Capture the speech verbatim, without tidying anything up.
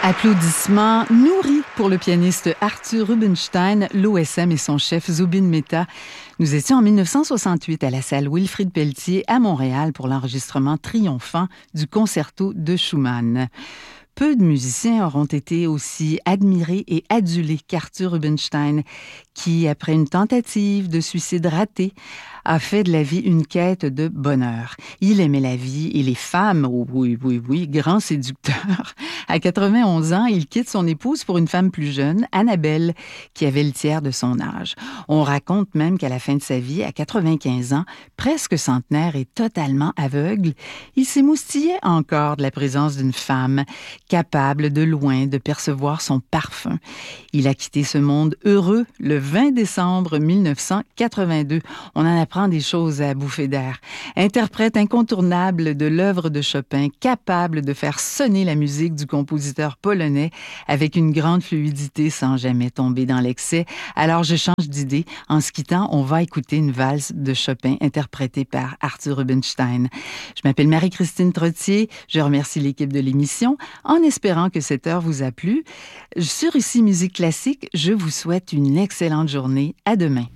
Applaudissements nourris pour le pianiste Arthur Rubinstein, l'O S M et son chef Zubin Mehta. Nous étions en mille neuf cent soixante-huit à la salle Wilfrid Pelletier à Montréal pour l'enregistrement triomphant du concerto de Schumann. Peu de musiciens auront été aussi admirés et adulés qu'Arthur Rubinstein, qui, après une tentative de suicide ratée, a fait de la vie une quête de bonheur. Il aimait la vie et les femmes, oh oui, oui, oui, grand séducteur. À quatre-vingt-onze ans, il quitte son épouse pour une femme plus jeune, Annabelle, qui avait le tiers de son âge. On raconte même qu'à la fin de sa vie, à quatre-vingt-quinze ans, presque centenaire et totalement aveugle, il s'émoustillait encore de la présence d'une femme capable de loin de percevoir son parfum. Il a quitté ce monde heureux le vingt décembre mille neuf cent quatre-vingt-deux. On en apprend des choses à bouffer d'air. Interprète incontournable de l'œuvre de Chopin, capable de faire sonner la musique du compositeur polonais avec une grande fluidité sans jamais tomber dans l'excès. Alors je change d'idée. En se quittant, on va écouter une valse de Chopin interprétée par Arthur Rubinstein. Je m'appelle Marie-Christine Trottier. Je remercie l'équipe de l'émission en espérant que cette heure vous a plu. Sur Ici Musique Classique, je vous souhaite une excellente journée. À demain.